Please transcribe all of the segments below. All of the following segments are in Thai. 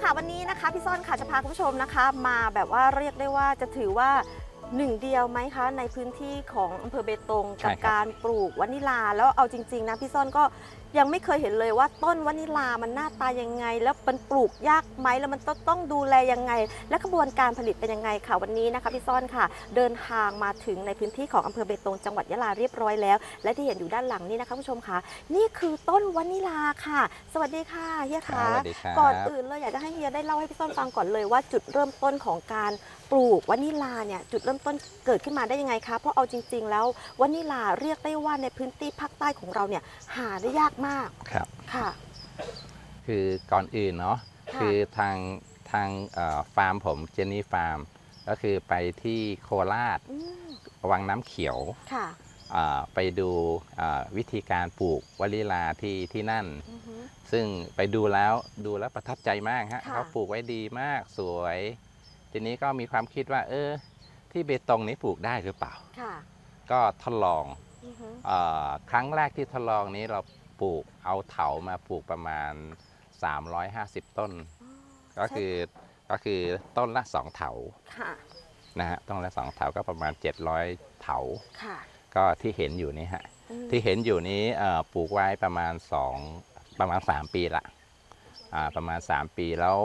ค่ะวันนี้นะคะพี่ซ่อนค่ะจะพาคุณผู้ชมนะคะมาแบบว่าเรียกได้ว่าจะถือว่าหนึ่งเดียวไหมคะในพื้นที่ของอำเภอเบตงกับการปลูกวานิลาแล้วเอาจริงๆนะพี่ซ่อนก็ยังไม่เคยเห็นเลยว่าต้นวานิลามันหน้าตายังไงแล้วมันปลูกยากไหมแล้วมันต้องดูแลยังไงและกระบวนการผลิตเป็นยังไงค่ะวันนี้นะคะพี่ซ่อนค่ะเดินทางมาถึงในพื้นที่ของอำเภอเบตงจังหวัดยะลาเรียบร้อยแล้วและที่เห็นอยู่ด้านหลังนี่นะคะผู้ชมค่ะนี่คือต้นวานิลาค่ะสวัสดีค่ะเฮียคะก่อนอื่นเลยอยากจะให้เฮียได้เล่าให้พี่ซ่อนฟังก่อนเลยว่าจุดเริ่มต้นของการปลูกวานิลาเนี่ยจุดเริ่มต้นเกิดขึ้นมาได้ยังไงคะเพราะเอาจริงๆแล้ววานิลาเรียกได้ว่าในพื้นที่ภาคใต้ของเราเนี่ยหาได้ยากมากครับค่ะคือก่อนอื่นเนาะคือทางฟาร์มผมเจนนี่ฟาร์มก็คือไปที่โคราชวังน้ำเขียวค่ะไปดูวิธีการปลูกวานิลาที่นั่นซึ่งไปดูแล้วประทับใจมากฮะเขาปลูกไว้ดีมากสวยทีนี้ก็มีความคิดว่าที่เบตงนี้ปลูกได้หรือเปล่าก็ทดลองครั้งแรกที่ทดลองนี้เราปลูกเอาเถามาปลูกประมาณ350ต้นก็คือต้นละ2เถานะฮะต้นละ2เถาก็ประมาณ700เถาก็ที่เห็นอยู่นี้ฮะที่เห็นอยู่นี้ปลูกไว้ประมาณ3ปีละประมาณ3ปีแล้ว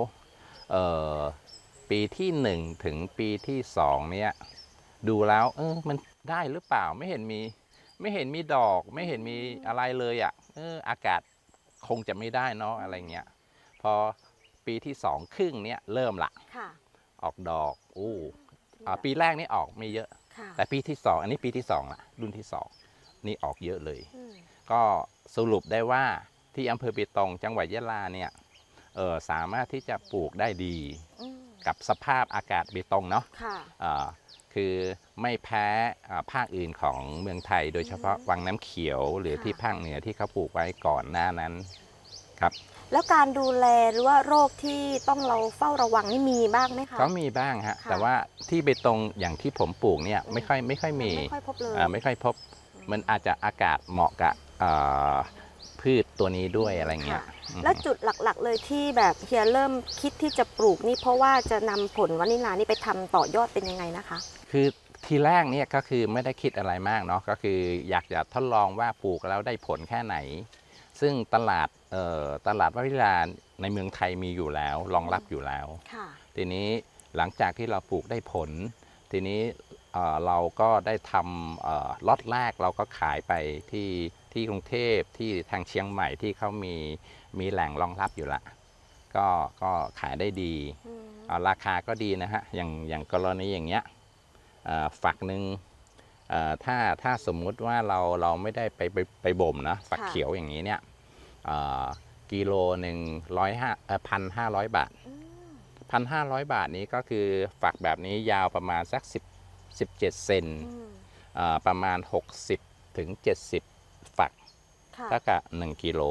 ปีที่1ถึงปีที่2เนี่ยดูแล้วมันได้หรือเปล่าไม่เห็นมีดอกไม่เห็นมีอะไรเลยอ่ะอากาศคงจะไม่ได้เนาะอะไรเงี้ยพอปีที่2ครึ่งเนี้ยเริ่มละออกดอกปีแรกนี่ออกไม่เยอะแต่ปีที่2อันนี้ปีที่2ละรุ่นที่2นี่ออกเยอะเลยก็สรุปได้ว่าที่อำเภอเบตงจังหวัดยะลาเนี่ยสามารถที่จะปลูกได้ดีกับสภาพอากาศเบตงเนาะคือไม่แพ้ภาคอื่นของเมืองไทยโดยเฉพาะวังน้ำเขียวหรือที่ภาคเหนือที่เขาปลูกไว้ก่อนหน้านั้นครับแล้วการดูแลหรือว่าโรคที่ต้องเราเฝ้าระวังนี่มีบ้างไหมคะก็มีบ้างฮะแต่ว่าที่เบตงอย่างที่ผมปลูกเนี่ยไม่ค่อยมีไม่ค่อยพบเลยไม่ค่อยพบมันอาจจะอากาศเหมาะกับพืชตัวนี้ด้วยอะไรเงี้ยแล้วจุดหลักๆเลยที่แบบเฮียเริ่มคิดที่จะปลูกนี่เพราะว่าจะนำผลวานิลานี่ไปทำต่อยอดเป็นยังไงนะคะคือทีแรกเนี่ยก็คือไม่ได้คิดอะไรมากเนาะก็คืออยากจะทดลองว่าปลูกแล้วได้ผลแค่ไหนซึ่งตลาดวานิลาในเมืองไทยมีอยู่แล้วรองรับอยู่แล้วทีนี้หลังจากที่เราปลูกได้ผลทีนี้เราก็ได้ทำล็อตแรกเราก็ขายไปที่กรุงเทพที่ทางเชียงใหม่ที่เขามีแหล่งรองรับอยู่ละก็ขายได้ดีราคาก็ดีนะฮะอย่างกรณีอย่างเงี้ยฝักหนึ่งถ้าสมมุติว่าเราไม่ได้ไปบ่มนะฝักเขียวอย่างนี้เนี่ยกิโลหนึ่ง1,500 บาท1,500 บาทนี้ก็คือฝักแบบนี้ยาวประมาณสัก17เซนประมาณ60ถึง70ฝักเท่ากับ1กิโล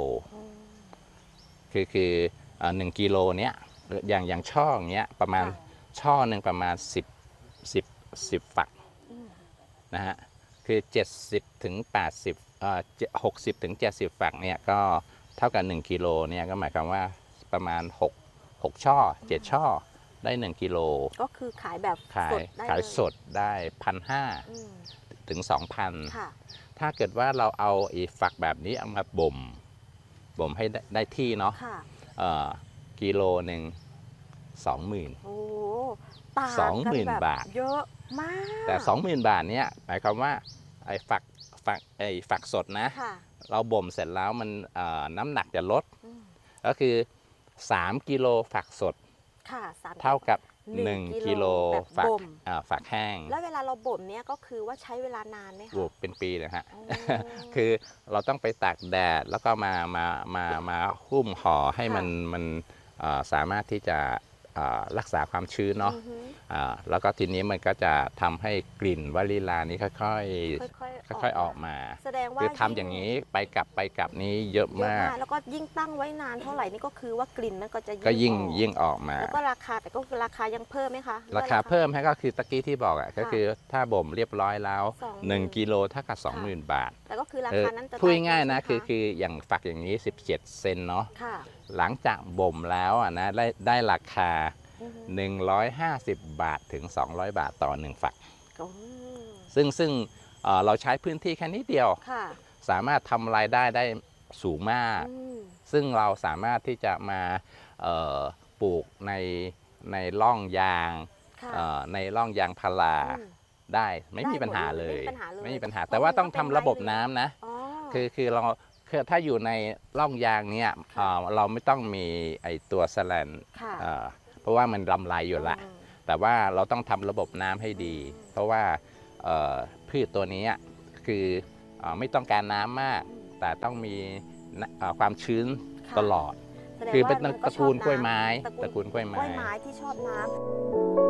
คือ1กิโลเนี้ยอย่างช่ออย่างเงี้ยประมาณช่อหนึ่งประมาณ10ฝักนะฮะคือ70ถึง80 60ถึง70ฝักเนี่ยก็เท่ากับ1กิโลเนี่ยก็หมายความว่าประมาณ6ช่อ7ช่อได้1กิโลก็คือขายแบบขายสดได้1,500ถึง 2,000ถ้าเกิดว่าเราเอาฝักแบบนี้เอามาบ่มให้ได้ที่เนาะกิโลหนึ่ง20,000 โอ้ 20,000 บาทเยอะมากแต่ 20,000 บาทเนี้ยหมายความว่าไอ้ฝักสดนะเราบ่มเสร็จแล้วมันน้ำหนักจะลดก็คือ3กิโลฝักสดเท่ากับ1กิโลฝักแห้งแล้วเวลาเราบ่มเนี้ยก็คือว่าใช้เวลานานไหมคะเป็นปีนะฮะคือเราต้องไปตากแดดแล้วก็มาหุ้มห่อให้มันสามารถที่จะรักษาความชื้นเนาะแล้วก็ทีนี้มันก็จะทำให้กลิ่นวานิลานี้ค่อยค่อยๆออกมาแสดงว่าคือทำอย่างนี้ไปกลับนี้เยอะเยอะมากมากแล้วก็ยิ่งตั้งไว้นานเท่าไหร่นี่ก็คือว่ากลิ่นมันก็จะก็ยิ่งออกยิ่งออกมาแล้วก็ราคาแต่ก็คือราคายังเพิ่มไหมคะหอราว่คาเพิ่มให้ก็คือตะกี้ที่บอกอ่ะก็คือถ้าบ่มเรียบร้อยแล้ว 20,000 1กิโลเท่ากับ 20,000 บาทแต่ก็คือราคานั้นจะพูดง่ายๆนะตมคืออย่างฝักอย่างนี้ 17 เซนเนาะค่ะหลังจากบ่มแล้วอ่ะนะได้ราคาอือฮึ 150 บาทถึง 200 บาทต่อ 1 ฝักโอ้ซึ่งเราใช้พื้นที่แค่นิดเดียวค่ะสามารถทำรายได้สูงมากอืมซึ่งเราสามารถที่จะมาปลูกในร่องยางค่ะในร่องยางพาราอืมได้ไม่มีได้หมดปัญหาเลยไม่มีปัญหาเลยไม่มีปัญหาเพราะแต่ว่ามันต้องก็เป็นทำระบบไม้น้ำนะอ๋อคือเราถ้าอยู่ในร่องยางเนี่ยค่ะเราไม่ต้องมีไอตัวแสแลนค่ะเพราะว่ามันลำไรอยู่ละอืมแต่ว่าเราต้องทำระบบน้ำให้ดีอืมเพราะว่าพืชตัวนี้คือไม่ต้องการน้ำมาก แต่ต้องมีความชื้นค่ะตลอดแสดงคือว่าเป็นมันตระกูลชอบกล้วยไม้น้ำตระกูลกล้วยไม้กล้วยไม้ที่ชอบน้ำ